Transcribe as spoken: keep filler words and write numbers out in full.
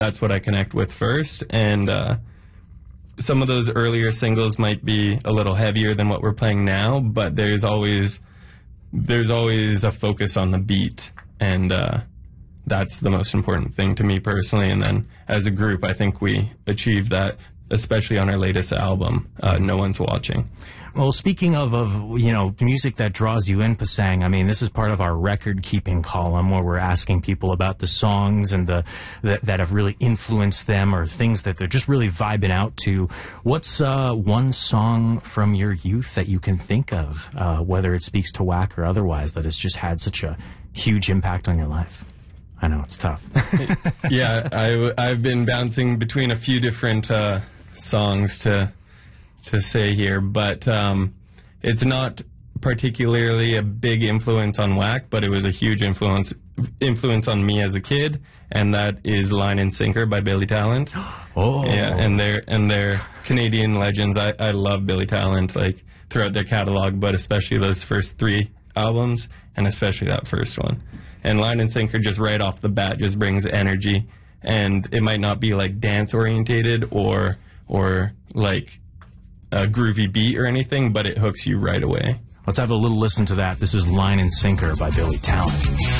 that's what I connect with first. And uh, some of those earlier singles might be a little heavier than what we're playing now, but there's always there's always a focus on the beat, and uh, that's the most important thing to me personally. And then as a group, I think we achieved that, especially on our latest album, uh, No One's Watching. Well, speaking of, of, you know, music that draws you in, Pasang, I mean, this is part of our record-keeping column where we're asking people about the songs and the that, that have really influenced them, or things that they're just really vibing out to. What's uh, one song from your youth that you can think of, uh, whether it speaks to W A C or otherwise, that has just had such a huge impact on your life? I know, it's tough. Yeah, I, I've been bouncing between a few different uh, songs to... to say here, but um, it's not particularly a big influence on W A C, but it was a huge influence influence on me as a kid, and that is Line and Sinker by Billy Talent. Oh, yeah, and they're and they're Canadian legends. I, I love Billy Talent, like throughout their catalog, but especially those first three albums, and especially that first one. And Line and Sinker just right off the bat just brings energy, and it might not be like dance orientated or or like a groovy beat or anything, but it hooks you right away. Let's have a little listen to that. This is Line and Sinker by Billy Talent.